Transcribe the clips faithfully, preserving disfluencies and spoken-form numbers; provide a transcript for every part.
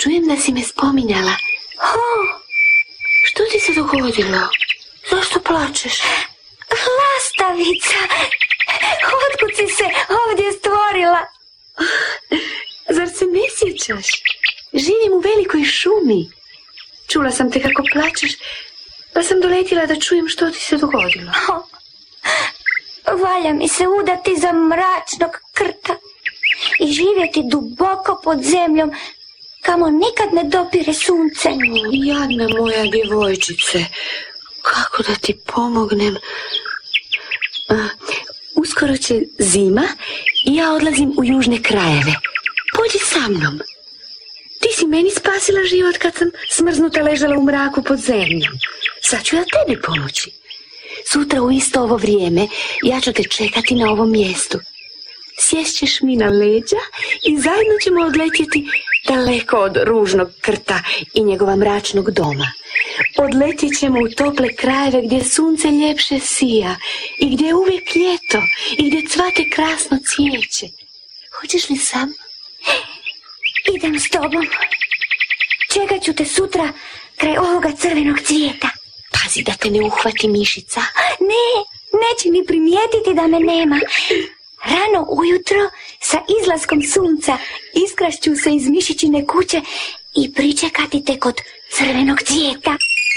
čujem da si me spominjala. Oh, što ti se dogodilo? Zašto plačeš? Lastavica, otkud si se ovdje stvorila? Zar se ne sjećaš? Živim u velikoj šumi. Čula sam te kako plačeš, pa sam doletila da čujem što ti se dogodilo. Oh, valja mi se udati za mračnog krta i živjeti duboko pod zemljom, kamo nikad ne dopire sunce. Jadna moja djevojčice, kako da ti pomognem? Uh, uskoro će zima i ja odlazim u južne krajeve. Pođi sa mnom. Ti si meni spasila život kad sam smrznuta ležala u mraku pod zemljom. Sad ću ja tebi pomoći. Sutra u isto ovo vrijeme ja ću te čekati na ovom mjestu. Sješćeš mi na leđa i zajedno ćemo odletjeti daleko od ružnog krta i njegova mračnog doma. Odletjet ćemo u tople krajeve gdje sunce ljepše sija i gdje je uvijek ljeto i gdje cvate krasno cvijeće. Hoćeš li sam? Idem s tobom. Čekat ću te sutra kraj ovoga crvenog cvijeta. Pazi da te ne uhvati mišica. Ne, neće ni primijetiti da me nema. Rano ujutro, sa izlaskom sunca, iskrašću se iz mišićine kuće i pričekati te kod crvenog cvijeta.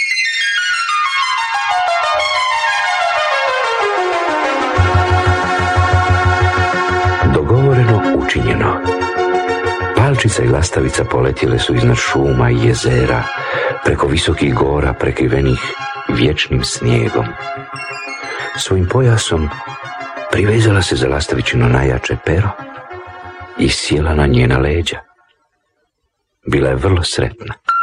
Dogovoreno, učinjeno. Palčica i lastavica poletjele su iznad šuma i jezera, preko visokih gora prekrivenih vječnim snijegom. Svojim pojasom privezala se za lastavičino najjače pero i sjela na njena leđa. Bila je vrlo sretna.